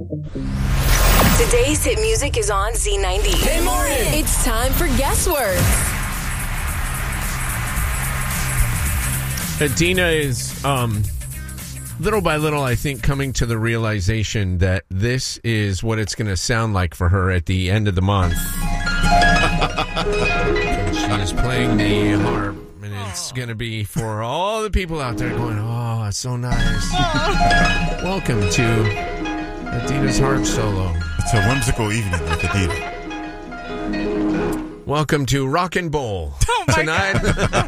Today's hit music is on Z90. Hey, morning! It's time for Guesswords. Adina is, little by little, I think, coming to the realization that this is what it's going to sound like for her at the end of the month. She's playing the harp, and it's going to be for all the people out there going, oh, it's so nice. Welcome to Adina's harp solo. It's a whimsical evening with Adina. Welcome to Rock and Bowl tonight.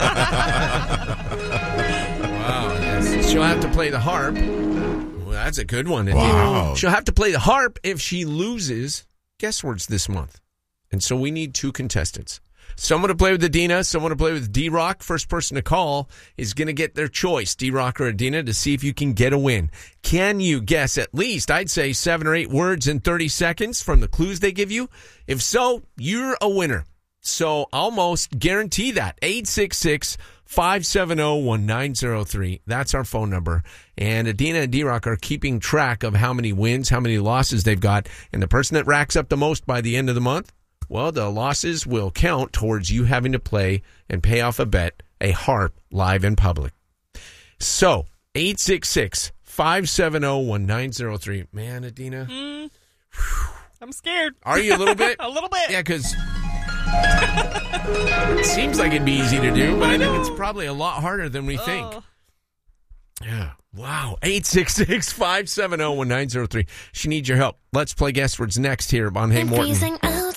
Wow, yes. She'll have to play the harp. Well, that's a good one. Wow. She'll have to play the harp if she loses Guesswords this month. And so we need two contestants. Someone to play with Adina, someone to play with D-Rock. First person to call is going to get their choice, D-Rock or Adina, to see if you can get a win. Can you guess at least, I'd say, 7 or 8 words in 30 seconds from the clues they give you? If so, you're a winner. So almost guarantee that. 866-570-1903. That's our phone number. And Adina and D-Rock are keeping track of how many wins, how many losses they've got. And the person that racks up the most by the end of the month, well, the losses will count towards you having to play and pay off a bet, a harp, live in public. So, 866-570-1903. Man, Adina. I'm scared. Are you a little bit? A little bit. Yeah, because it seems like it'd be easy to do, but I think it's probably a lot harder than we think. Yeah. Wow. 866-570-1903. She needs your help. Let's play Guesswords next here on Hey Morton.